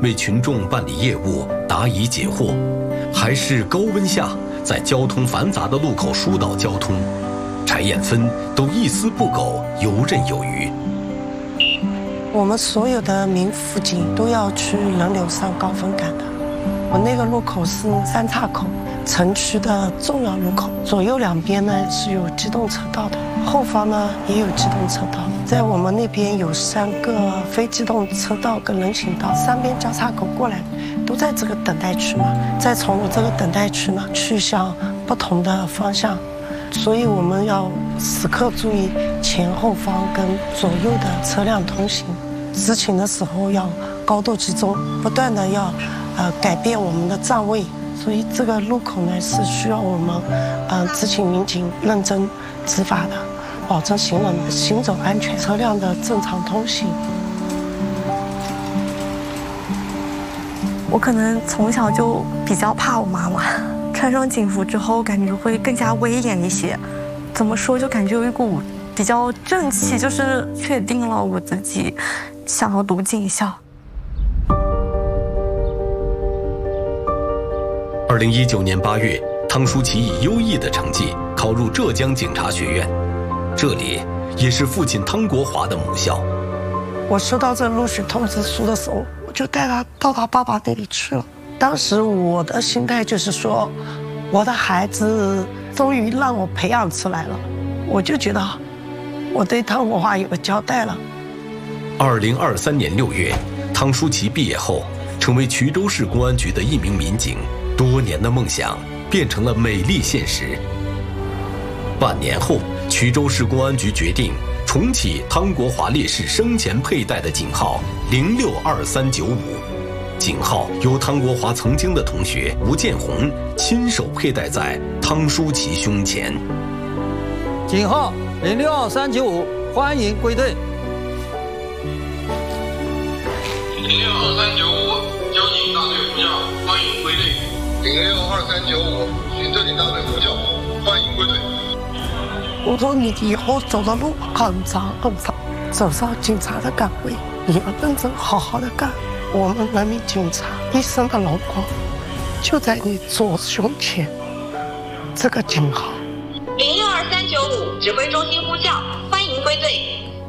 为群众办理业务、答疑解惑，还是高温下在交通繁杂的路口疏导交通，柴艳芬都一丝不苟，游刃有余。 我们所有的民辅警都要去人流上高分岗的。我那个路口是三岔口，城区的重要路口，左右两边呢是有机动车道的，后方呢也有机动车道。在我们那边有3个非机动车道跟人行道，3边交叉口过来都在这个等待区嘛，再从我这个等待区呢去向不同的方向，所以我们要时刻注意前后方跟左右的车辆通行。执勤的时候要高度集中，不断的要改变我们的站位，所以这个路口呢是需要我们执勤民警认真执法的，保证行人的行走安全、车辆的正常通行。 我可能从小就比较怕我妈妈，穿上警服之后感觉会更加威严一些。怎么说，就感觉有一股比较正气，就是确定了我自己想要读警校。 2019年8月，汤淑琪以优异的成绩考入浙江警察学院，这里也是父亲汤国华的母校。 我收到这录取通知书的时候，我就带他到他爸爸那里去了。当时我的心态就是说，我的孩子终于让我培养出来了，我就觉得我对汤国华有个交代了。 2023年6月，汤淑琪毕业后，成为衢州市公安局的一名民警，多年的梦想变成了美丽现实。半年后，衢州市公安局决定重启汤国华烈士生前佩戴的警号062395，警号由汤国华曾经的同学吴建红亲手佩戴在汤淑琪胸前。 警号062395，欢迎归队。 062395，交警大队呼叫，欢迎归队。062395，巡特警大队呼叫，欢迎归队。 我说你以后走的路很长很长，走上警察的岗位，你要认真好好的干。我们人民警察一生的荣光就在你左胸前，这个警号。 062395，指挥中心呼叫，欢迎归队。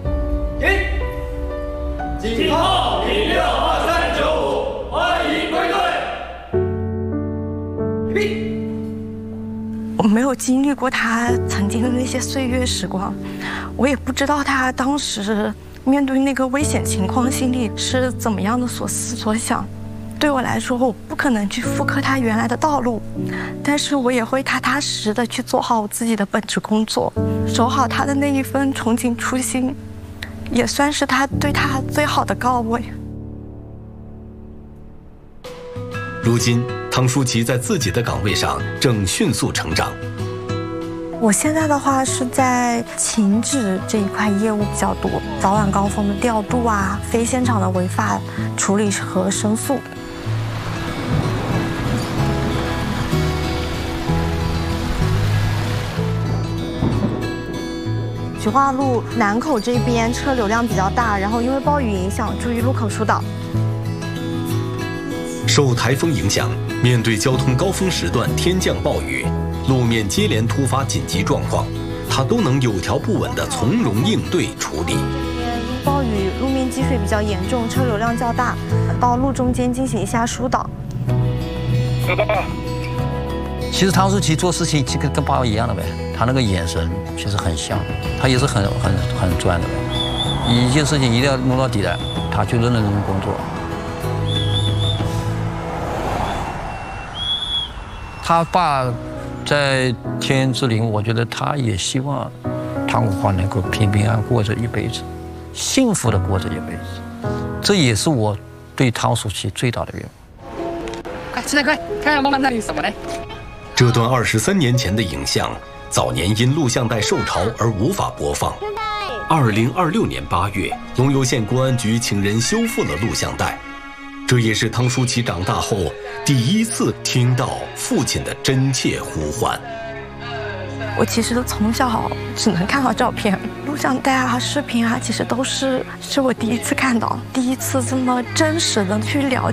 警号062395，欢迎归队。 我没有经历过他曾经的那些岁月时光，我也不知道他当时面对那个危险情况心里是怎么样的所思所想。对我来说，我不可能去复刻他原来的道路，但是我也会踏踏实实的去做好我自己的本职工作，守好他的那一份崇敬初心，也算是他对他最好的告慰。 如今，汤淑琪在自己的岗位上正迅速成长。 我现在的话是在情治这一块业务比较多，早晚高峰的调度啊，非现场的违法处理和申诉。菊花路南口这边车流量比较大，然后因为暴雨影响，注意路口疏导。 受台风影响，面对交通高峰时段天降暴雨，路面接连突发紧急状况，他都能有条不紊地从容应对处理。 因暴雨路面积水比较严重，车流量较大，到路中间进行一下疏导。 其实汤淑琪做事情跟爸爸一样的呗，他那个眼神其实很像，他也是很专的呗，一件事情一定要弄到底的，他就认真工作。他爸在天之灵，我觉得他也希望汤国华能够平平安安过着一辈子，幸福的过着一辈子，这也是我对汤淑琪最大的愿望。 快，现在快看看妈妈那里什么呢？ 这段23年前的影像，早年因录像带受潮而无法播放。2026年8月，龙游县公安局请人修复了录像带。这也是汤淑琪长大后第一次听到父亲的真切呼唤。 我其实从小只能看到照片，录像带啊、视频啊，其实都是我第一次看到，第一次这么真实的去了解。